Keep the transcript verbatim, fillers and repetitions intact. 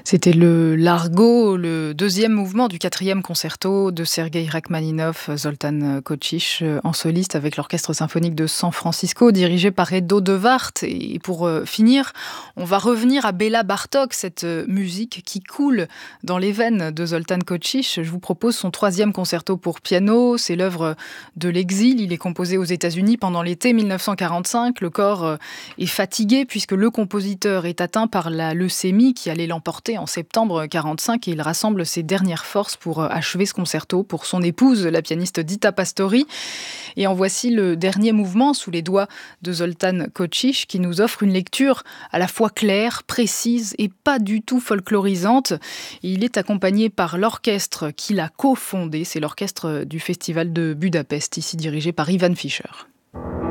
C'était le Largo, le deuxième mouvement du quatrième concerto de Sergueï Rachmaninov, Zoltan Kochish en soliste avec l'Orchestre symphonique de San Francisco, dirigé par Edo de Wart. Et pour euh, finir, on va revenir à Béla Bartók, cette musique qui coule dans les veines de Zoltan Kochish. Je vous propose son troisième concerto pour piano. C'est l'œuvre de l'exil. Il est composé aux États-Unis pendant l'été mille neuf cent quarante-cinq. Le corps est fatigué puisque le compositeur est atteint par la leucémie qui allait l'emporter en septembre quarante-cinq, et il rassemble ses dernières forces pour achever ce concerto pour son épouse, la pianiste Dita Pastori. Et en voici le dernier mouvement sous les doigts de Zoltan Kochish, qui nous offre une lecture à la fois claire, précise et pas du tout folklorisante. Et il est accompagné par l'orchestre qu'il a cofondé, c'est l'orchestre du Festival de Budapest, ici dirigé par Ivan Fischer.